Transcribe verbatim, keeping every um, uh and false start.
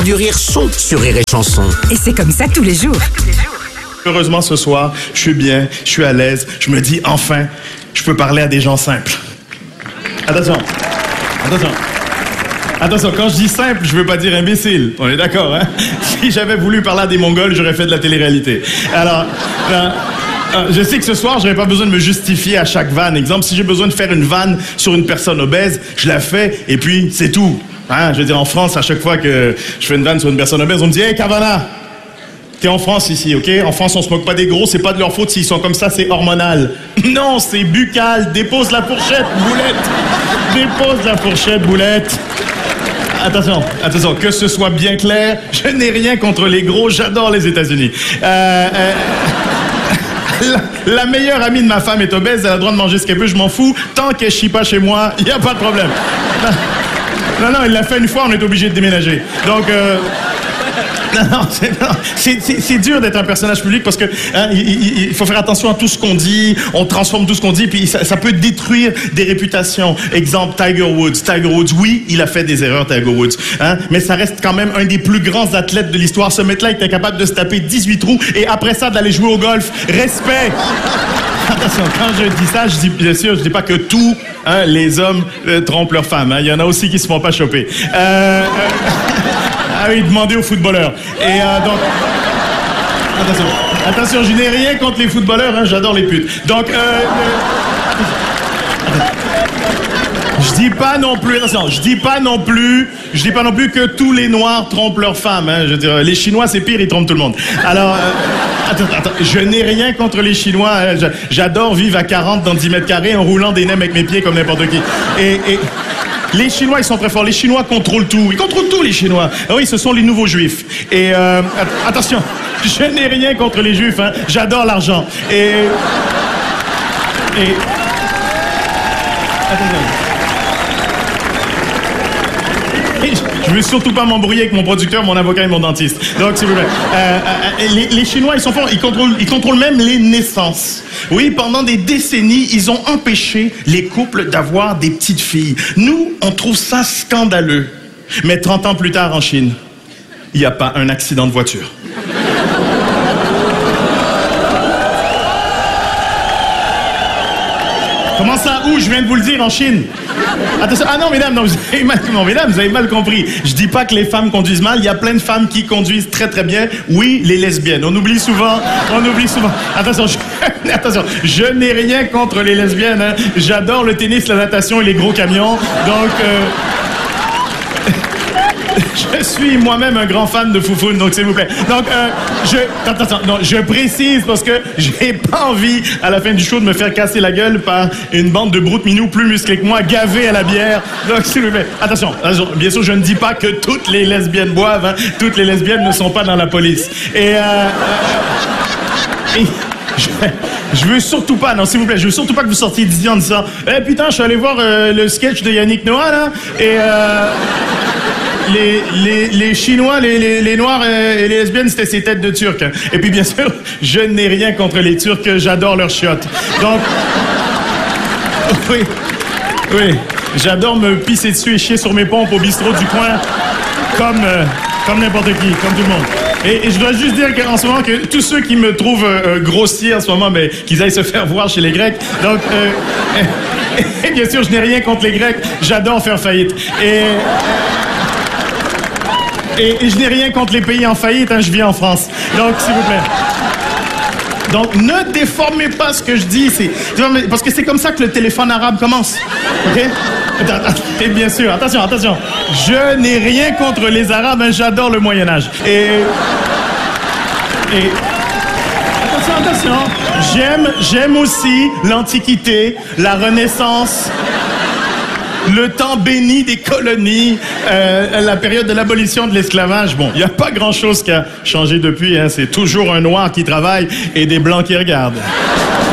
Du rire sont sur Rire et Chanson. Et c'est comme ça tous les jours. Heureusement, ce soir, je suis bien, je suis à l'aise. Je me dis, enfin, je peux parler à des gens simples. Attention, attention. Attention, quand je dis simple, je veux pas dire imbécile. On est d'accord, hein? Si j'avais voulu parler à des Mongols, j'aurais fait de la télé-réalité. Alors, euh, euh, je sais que ce soir, j'aurais pas besoin de me justifier à chaque vanne. Exemple, si j'ai besoin de faire une vanne sur une personne obèse, je la fais et puis c'est tout. Hein? Je veux dire, en France, à chaque fois que je fais une vanne sur une personne obèse, on me dit « Hey, Cavana! » T'es en France ici, ok? En France, on se moque pas des gros, c'est pas de leur faute s'ils sont comme ça, c'est hormonal. Non, c'est buccal. Dépose la fourchette, boulette. Dépose la fourchette, boulette. Attention, attention, que ce soit bien clair, je n'ai rien contre les gros, j'adore les États-Unis. Euh, euh, la, la meilleure amie de ma femme est obèse, elle a le droit de manger ce qu'elle veut, je m'en fous. Tant qu'elle chie pas chez moi, il n'y a pas de problème. Non, non, il l'a fait une fois, on est obligé de déménager. Donc, euh, non, non, c'est, non, c'est, c'est, c'est dur d'être un personnage public parce que hein, il, il, il faut faire attention à tout ce qu'on dit, on transforme tout ce qu'on dit, puis ça, ça peut détruire des réputations. Exemple, Tiger Woods. Tiger Woods, oui, il a fait des erreurs, Tiger Woods, hein, mais ça reste quand même un des plus grands athlètes de l'histoire. Ce mec-là était capable de se taper dix-huit trous et après ça d'aller jouer au golf. Respect! Attention, quand je dis ça, je dis bien sûr, je dis pas que tous hein, les hommes euh, trompent leurs femmes. Hein. Il y en a aussi qui se font pas choper. Euh, euh, ah oui, demandez aux footballeurs. Et euh, donc, attention, attention, je n'ai rien contre les footballeurs. Hein, j'adore les putes. Donc, euh, euh, je dis pas non plus, attention, je dis pas non plus, je dis pas non plus que tous les Noirs trompent leurs femmes. Hein, je veux dire, les Chinois, c'est pire, ils trompent tout le monde. Alors. Euh, Attends, attends, je n'ai rien contre les Chinois. Hein. J'adore vivre à quarante dans dix mètres carrés en roulant des nems avec mes pieds comme n'importe qui. Et, et les Chinois, ils sont très forts. Les Chinois contrôlent tout. Ils contrôlent tout, les Chinois. Ah oui, ce sont les nouveaux Juifs. Et euh, attention, je n'ai rien contre les Juifs. Hein. J'adore l'argent. Et... Et... Attention. Je veux surtout pas m'embrouiller avec mon producteur, mon avocat et mon dentiste. Donc, s'il vous plaît. Euh, euh, les, les Chinois, ils sont forts. Ils contrôlent, ils contrôlent même les naissances. Oui, pendant des décennies, ils ont empêché les couples d'avoir des petites filles. Nous, on trouve ça scandaleux. Mais trente ans plus tard, en Chine, il n'y a pas un accident de voiture. Comment ça? Où? Je viens de vous le dire, en Chine. Attention. Ah non, mesdames, non, vous avez mal, non, mesdames, vous avez mal compris. Je dis pas que les femmes conduisent mal. Il y a plein de femmes qui conduisent très, très bien. Oui, les lesbiennes. On oublie souvent. On oublie souvent. Attention, je, attention. Je n'ai rien contre les lesbiennes. Hein. J'adore le tennis, la natation et les gros camions. Donc... Euh... Je suis moi-même un grand fan de Foufoune, donc s'il vous plaît. Donc, euh, je... Attends, attends, non, je précise parce que j'ai pas envie, à la fin du show, de me faire casser la gueule par une bande de broutes-minous plus musclés que moi, gavés à la bière. Donc, s'il vous plaît. Attention, attention, bien sûr, je ne dis pas que toutes les lesbiennes boivent, hein. Toutes les lesbiennes ne sont pas dans la police. Et, euh... euh et... Je, je veux surtout pas, non, s'il vous plaît, je veux surtout pas que vous sortiez d'ici en disant « Eh, putain, je suis allé voir euh, le sketch de Yannick Noah, là, et... Euh... Les, les, les Chinois, les, les, les Noirs et les lesbiennes, c'était ces têtes de Turcs. Hein. Et puis, bien sûr, je n'ai rien contre les Turcs, j'adore leurs chiottes. Donc, oui, oui, j'adore me pisser dessus et chier sur mes pompes au bistrot du coin, comme, euh, comme n'importe qui, comme tout le monde. Et, et je dois juste dire qu'en ce moment, que tous ceux qui me trouvent euh, grossier en ce moment, ben, qu'ils aillent se faire voir chez les Grecs. Donc, euh, et, et bien sûr, je n'ai rien contre les Grecs, j'adore faire faillite. Et... Et, et je n'ai rien contre les pays en faillite, hein, je vis en France. Donc, s'il vous plaît. Donc, ne déformez pas ce que je dis. C'est, parce que c'est comme ça que le téléphone arabe commence. OK? Et bien sûr, attention, attention. Je n'ai rien contre les Arabes, hein, j'adore le Moyen-Âge. Et... Et... Attention, attention. J'aime, j'aime aussi l'Antiquité, la Renaissance... Le temps béni des colonies, euh, la période de l'abolition de l'esclavage. Bon, il n'y a pas grand-chose qui a changé depuis. Hein. C'est toujours un noir qui travaille et des blancs qui regardent.